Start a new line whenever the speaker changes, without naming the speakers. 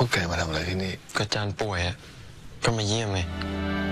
พวกแกมาทำอะไรที่นี่
ก็อาจารย์ป่วยอะก็มาเยี่ยมไง